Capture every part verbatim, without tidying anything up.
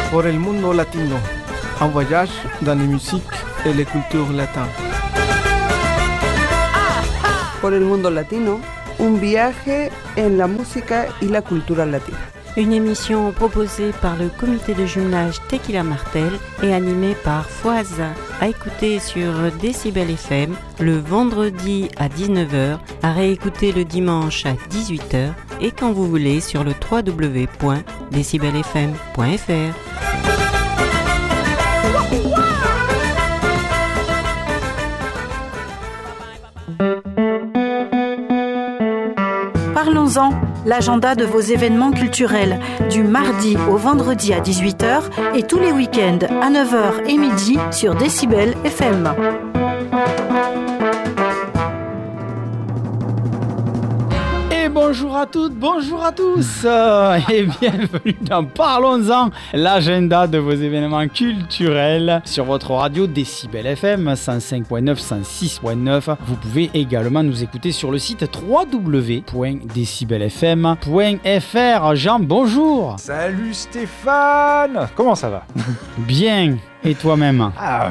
Por el mundo latino, un voyage dans les musiques et les cultures latines. Por el mundo latino, un viaje en la música y la cultura latina. Une émission proposée par le comité de jumelage Tequila Martel et animée par Foise, à écouter sur Décibel F M le vendredi à dix-neuf heures, à réécouter le dimanche à dix-huit heures et quand vous voulez sur le w w w point décibel f m point f r. Parlons-en, l'agenda de vos événements culturels, du mardi au vendredi à dix-huit heures et tous les week-ends à neuf heures et midi sur Décibel F M. Bonjour à toutes, bonjour à tous euh, et bienvenue dans Parlons-en, l'agenda de vos événements culturels sur votre radio Décibel F M cent cinq point neuf, cent six point neuf. Vous pouvez également nous écouter sur le site w w w point décibel f m point f r. Jean, bonjour. Salut Stéphane. Comment ça va? Bien, et toi-même? Ah,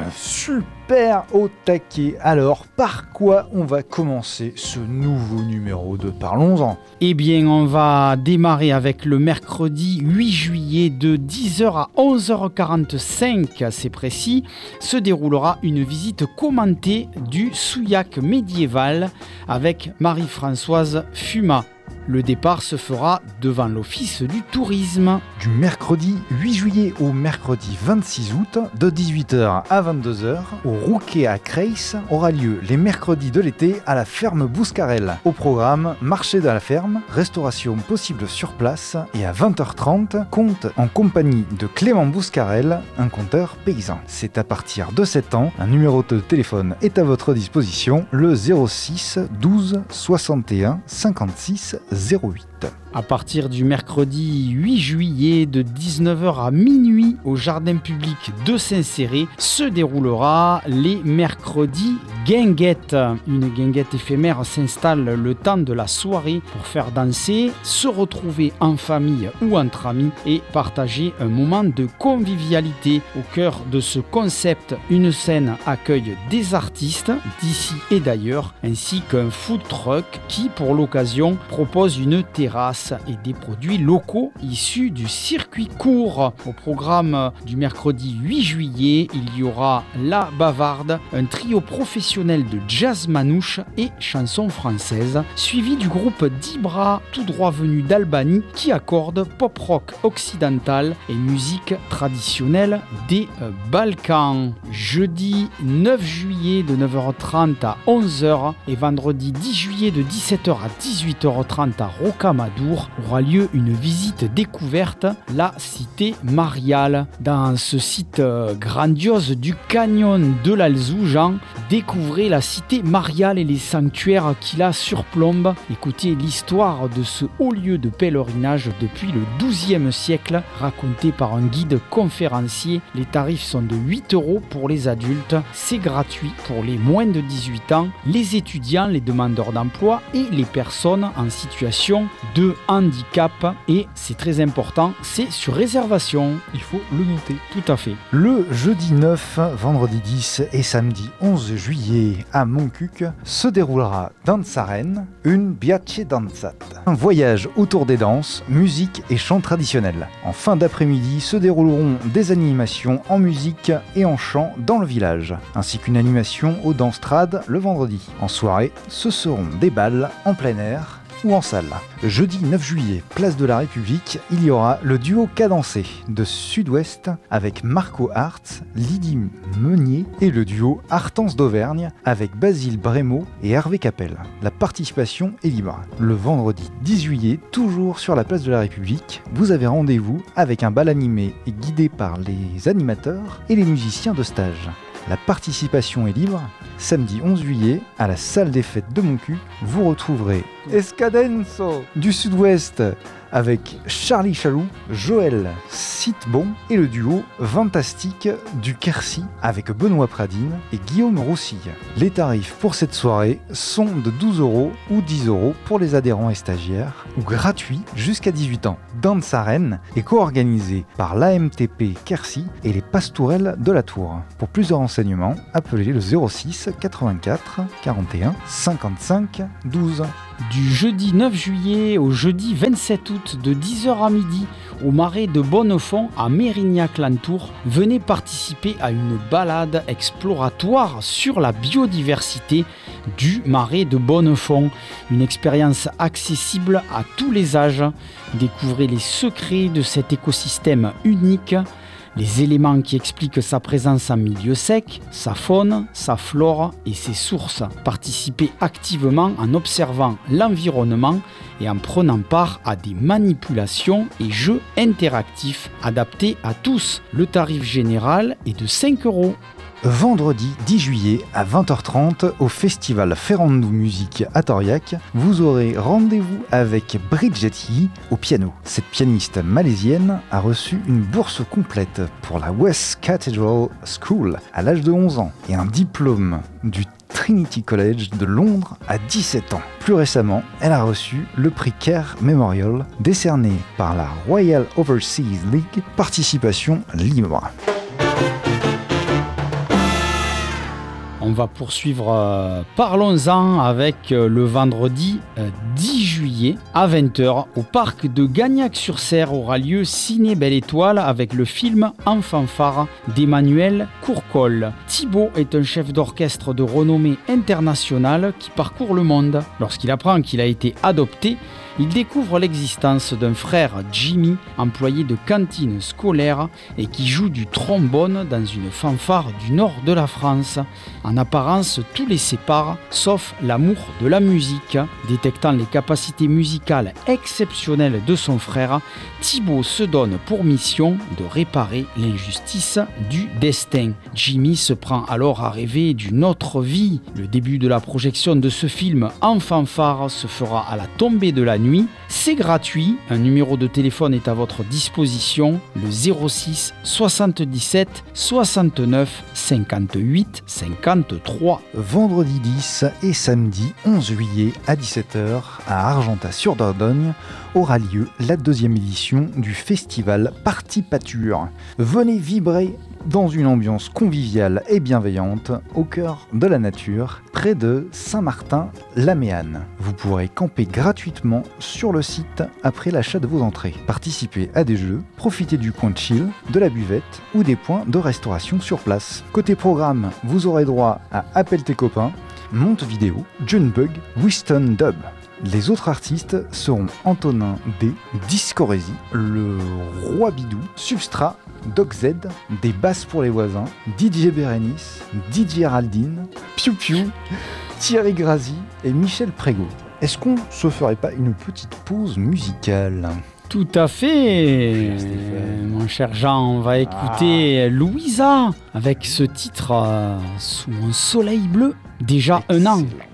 super au taquet. Alors, par quoi on va commencer ce nouveau numéro de Parlons-en? Eh bien, on va démarrer avec le mercredi huit juillet de dix heures à onze heures quarante-cinq, c'est précis, se déroulera une visite commentée du Souillac médiéval avec Marie-Françoise Fumat. Le départ se fera devant l'Office du tourisme. Du mercredi huit juillet au mercredi vingt-six août, de dix-huit heures à vingt-deux heures, au Rouquet à Creys, aura lieu les mercredis de l'été à la ferme Bouscarel. Au programme, marché de la ferme, restauration possible sur place et à vingt heures trente, conte en compagnie de Clément Bouscarel, un conteur paysan. C'est à partir de sept ans, un numéro de téléphone est à votre disposition, le zéro six douze soixante et un cinquante-six zéro huit. À partir du mercredi huit juillet de dix-neuf heures à minuit au jardin public de Saint-Céré se déroulera les mercredis guinguettes. Une guinguette éphémère s'installe le temps de la soirée pour faire danser, se retrouver en famille ou entre amis et partager un moment de convivialité. Au cœur de ce concept, une scène accueille des artistes d'ici et d'ailleurs ainsi qu'un food truck qui pour l'occasion propose une terrasse et des produits locaux issus du circuit court. Au programme du mercredi huit juillet, il y aura La Bavarde, un trio professionnel de jazz manouche et chansons françaises, suivi du groupe Dibra, tout droit venu d'Albanie, qui accorde pop-rock occidental et musique traditionnelle des Balkans. Jeudi neuf juillet de neuf heures trente à onze heures et vendredi dix juillet de dix-sept heures à dix-huit heures trente à Rocamadour aura lieu une visite découverte, la cité mariale. Dans ce site grandiose du canyon de l'Alzou, Jean, découvrez la cité mariale et les sanctuaires qui la surplombent. Écoutez l'histoire de ce haut lieu de pèlerinage depuis le douzième siècle, raconté par un guide conférencier. Les tarifs sont de huit euros pour les adultes, c'est gratuit pour les moins de dix-huit ans, les étudiants, les demandeurs d'emploi et les personnes en situation de handicap, et c'est très important, c'est sur réservation. Il faut le noter. Tout à fait. Le jeudi neuf, vendredi dix et samedi onze juillet à Montcuq se déroulera Dansaren, une Biace Danzat. Un voyage autour des danses, musique et chants traditionnels. En fin d'après-midi se dérouleront des animations en musique et en chant dans le village, ainsi qu'une animation au Danstrad le vendredi. En soirée, ce seront des bals en plein air ou en salle. Le jeudi neuf juillet, place de la République, il y aura le duo cadencé de Sud-Ouest avec Marco Hartz, Lydie Meunier et le duo Hartens d'Auvergne avec Basile Brémaud et Hervé Capel. La participation est libre. Le vendredi dix juillet, toujours sur la place de la République, vous avez rendez-vous avec un bal animé et guidé par les animateurs et les musiciens de stage. La participation est libre. Samedi onze juillet, à la salle des fêtes de Montcuq, vous retrouverez Escadenso du Sud-Ouest avec Charlie Chaloux, Joël Sitbon et le duo Fantastique du Quercy avec Benoît Pradine et Guillaume Roussille. Les tarifs pour cette soirée sont de douze euros ou dix euros pour les adhérents et stagiaires. ou gratuit jusqu'à dix-huit ans. Dansaren est co-organisé par l'A M T P Quercy et les Pastourelles de la Tour. Pour plus de renseignements, appelez le zéro six quatre-vingt-quatre quarante et un cinquante-cinq douze. Du jeudi neuf juillet au jeudi vingt-sept août de dix heures à midi au marais de Bonnefond à Mérignac-Lantour, venez participer à une balade exploratoire sur la biodiversité du marais de Bonnefond. Une expérience accessible à tous les âges. Découvrez les secrets de cet écosystème unique, les éléments qui expliquent sa présence en milieu sec, sa faune, sa flore et ses sources. Participez activement en observant l'environnement et en prenant part à des manipulations et jeux interactifs adaptés à tous. Le tarif général est de cinq euros. Vendredi dix juillet à vingt heures trente au festival Ferrandou Musique à Toriac, vous aurez rendez-vous avec Bridget Yi au piano. Cette pianiste malaisienne a reçu une bourse complète pour la West Cathedral School à l'âge de onze ans et un diplôme du Trinity College de Londres à dix-sept ans. Plus récemment, elle a reçu le prix Kerr Memorial décerné par la Royal Overseas League, participation libre. On va poursuivre euh, Parlons-en avec euh, le vendredi euh, dix juillet à vingt heures au parc de Gagnac-sur-Serre aura lieu Ciné Belle Étoile avec le film En fanfare d'Emmanuel Courcol. Thibaut est un chef d'orchestre de renommée internationale qui parcourt le monde. Lorsqu'il apprend qu'il a été adopté, il découvre l'existence d'un frère Jimmy, employé de cantine scolaire et qui joue du trombone dans une fanfare du nord de la France. En apparence, tout les sépare, sauf l'amour de la musique. Détectant les capacités musicales exceptionnelles de son frère, Thibaut se donne pour mission de réparer l'injustice du destin. Jimmy se prend alors à rêver d'une autre vie. Le début de la projection de ce film en fanfare se fera à la tombée de la nuit. C'est gratuit, un numéro de téléphone est à votre disposition, le zéro six soixante-dix-sept soixante-neuf cinquante-huit cinquante-trois. Vendredi dix et samedi onze juillet à dix-sept heures à Argentat-sur-Dordogne aura lieu la deuxième édition du festival Parti Pâture. Venez vibrer dans une ambiance conviviale et bienveillante au cœur de la nature, près de Saint-Martin-la-Méanne. Vous pourrez camper gratuitement sur le site après l'achat de vos entrées. Participez à des jeux, profitez du coin chill, de la buvette ou des points de restauration sur place. Côté programme, vous aurez droit à Appelle tes copains, Monte Vidéo, Junebug, Winston Dub. Les autres artistes seront Antonin D, Discorésie, le Roi Bidou, Substrat, Doc Z, des basses pour les voisins, D J Bérénice, D J Géraldine, Piu Piu, Thierry Grazi et Michel Prégaud. Est-ce qu'on se ferait pas une petite pause musicale ? Tout à fait, mon cher Jean, on va écouter ah. Louisa avec ce titre euh, Sous un soleil bleu, déjà Excellent. un an.